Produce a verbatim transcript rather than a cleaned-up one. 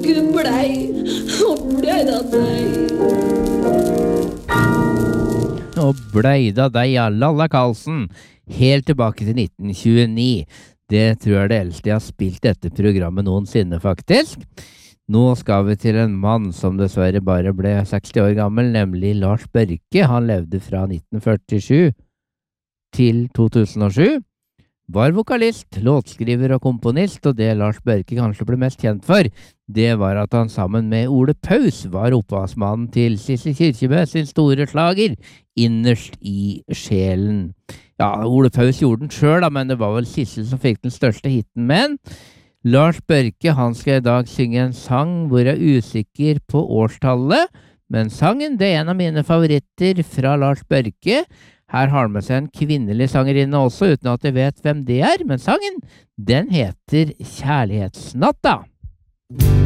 Gud blei, og blei da deg. Og bleida deg, ja, Lalla Karlsen, helt tilbake til nitten tjueni. Det tror jeg er det eldste jeg har spilt dette programmet noensinne, faktisk. Nå skal vi til en mann som dessverre bare ble seksti år gammel, nemlig Lars Børke. Han levde fra nitten førtisju til to tusen og sju. Var vokalist, låtskriver og komponist, og det Lars Børke kanskje ble mest kjent for, det var at han sammen med Ole Paus var opphavsmannen til Sissel Kyrkjebø sin store slager, Innerst i sjelen. Ja, Ole Paus gjorde den selv, da, men det var vel Sissel som fikk den største hitten, men Lars Børke, han skal i dag synge en sang hvor jeg er usikker på årstallet, men sangen, det er en av mine favoritter fra Lars Børke. Her har han med seg en kvinnelig sangerinne også, uten at jeg vet hvem det er, men sangen, den heter Kjærlighetsnatta.